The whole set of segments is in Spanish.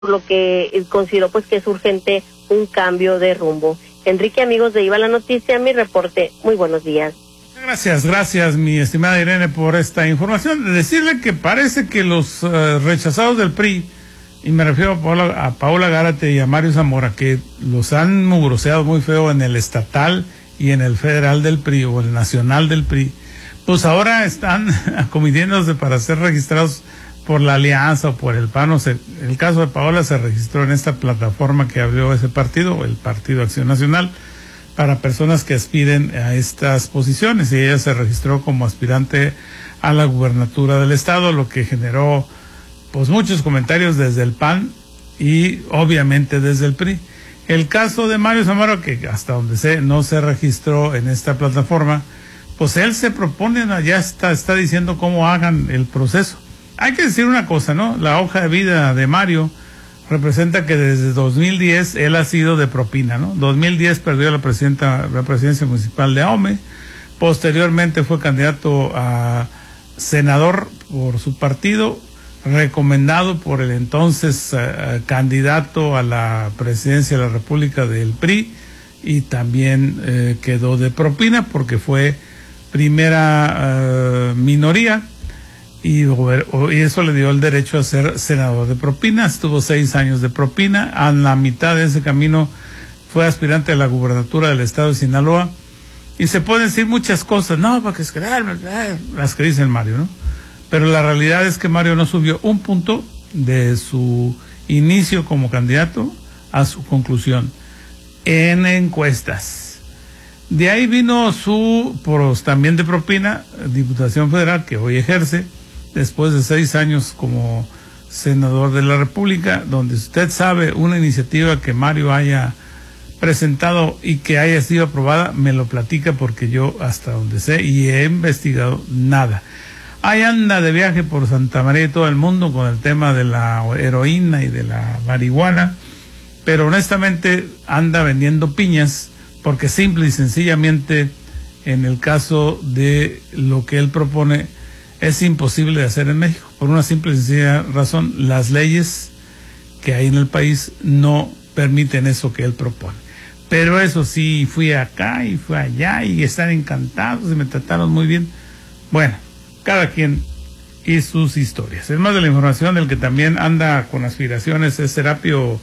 por lo que consideró pues que es urgente un cambio de rumbo. Enrique, amigos de Iba la Noticia, mi reporte. Muy buenos días. Gracias, mi estimada Irene, por esta información. Decirle que parece que los rechazados del PRI, y me refiero a Paola Gárate y a Mario Zamora, que los han mugroseado muy feo en el estatal y en el federal del PRI o el nacional del PRI, pues ahora están acometiéndose para ser registrados por la Alianza o por el PAN. El caso de Paola se registró en esta plataforma que abrió ese partido, el Partido Acción Nacional, para personas que aspiren a estas posiciones, y ella se registró como aspirante a la gubernatura del estado, lo que generó pues muchos comentarios desde el PAN y obviamente desde el PRI. El caso de Mario Zamora, que hasta donde sé no se registró en esta plataforma, pues él se propone, ya está diciendo cómo hagan el proceso. Hay que decir una cosa, ¿no? La hoja de vida de Mario representa que desde 2010 él ha sido de propina, ¿no? 2010 perdió la presidencia municipal de Ahome, posteriormente fue candidato a senador por su partido, recomendado por el entonces candidato a la presidencia de la República del PRI, y también quedó de propina porque fue primera minoría, y eso le dio el derecho a ser senador de propina. Estuvo 6 años de propina. A la mitad de ese camino fue aspirante a la gubernatura del estado de Sinaloa, y se pueden decir muchas cosas, no, porque es que las que dice el Mario, ¿no? Pero la realidad es que Mario no subió un punto de su inicio como candidato a su conclusión en encuestas. De ahí vino también de propina, Diputación Federal, que hoy ejerce, después de 6 años como senador de la República, donde usted sabe una iniciativa que Mario haya presentado y que haya sido aprobada, me lo platica, porque yo hasta donde sé y he investigado, nada. Ahí anda de viaje por Santa María y todo el mundo con el tema de la heroína y de la marihuana, pero honestamente anda vendiendo piñas, porque simple y sencillamente en el caso de lo que él propone es imposible de hacer en México, por una simple y sencilla razón: las leyes que hay en el país no permiten eso que él propone. Pero eso sí, fui acá y fui allá y están encantados y me trataron muy bien. Bueno, cada quien y sus historias. Es más de la información, del que también anda con aspiraciones es Serapio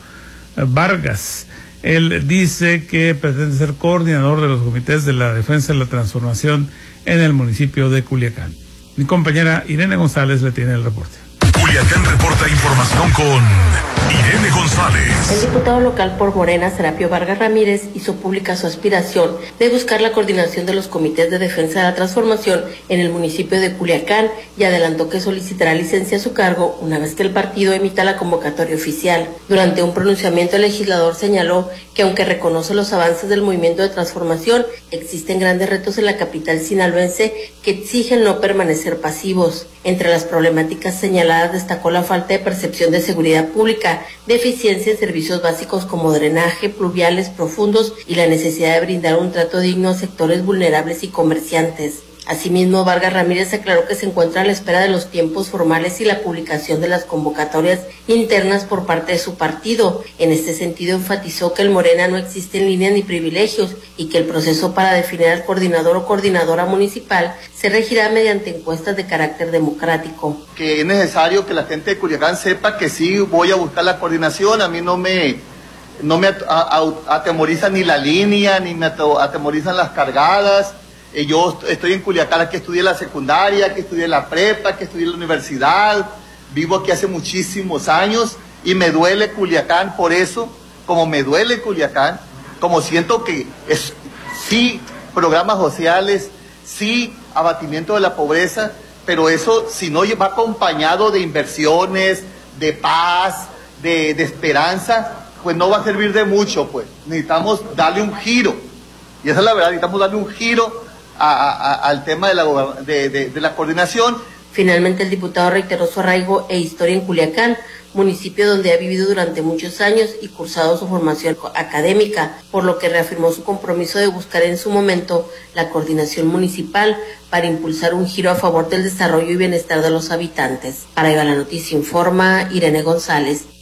Vargas. Él dice que pretende ser coordinador de los comités de la defensa de la transformación en el municipio de Culiacán. Mi compañera Irene González le tiene el reporte. Culiacán reporta información con Irene González. El diputado local por Morena, Serapio Vargas Ramírez, hizo pública su aspiración de buscar la coordinación de los comités de defensa de la transformación en el municipio de Culiacán, y adelantó que solicitará licencia a su cargo una vez que el partido emita la convocatoria oficial. Durante un pronunciamiento, el legislador señaló que aunque reconoce los avances del movimiento de transformación, existen grandes retos en la capital sinaloense que exigen no permanecer pasivos. Entre las problemáticas señaladas destacó la falta de percepción de seguridad pública, deficiencia en servicios básicos como drenaje, pluviales profundos y la necesidad de brindar un trato digno a sectores vulnerables y comerciantes. Asimismo, Vargas Ramírez aclaró que se encuentra a la espera de los tiempos formales y la publicación de las convocatorias internas por parte de su partido. En este sentido, enfatizó que en Morena no existen líneas ni privilegios y que el proceso para definir al coordinador o coordinadora municipal se regirá mediante encuestas de carácter democrático. Que es necesario que la gente de Culiacán sepa que sí voy a buscar la coordinación. A mí no me atemoriza ni la línea, ni me atemorizan las cargadas. Yo estoy en Culiacán, aquí estudié la secundaria, aquí estudié la prepa, aquí estudié la universidad, vivo aquí hace muchísimos años y me duele Culiacán por eso, como me duele Culiacán, como siento que es sí programas sociales, sí abatimiento de la pobreza, pero eso si no va acompañado de inversiones, de paz, de esperanza, pues no va a servir de mucho. Pues necesitamos darle un giro, y esa es la verdad, necesitamos darle un giro al tema de la coordinación. Finalmente, el diputado reiteró su arraigo e historia en Culiacán, municipio donde ha vivido durante muchos años y cursado su formación académica, por lo que reafirmó su compromiso de buscar en su momento la coordinación municipal para impulsar un giro a favor del desarrollo y bienestar de los habitantes. Para Iba la Noticia informa Irene González.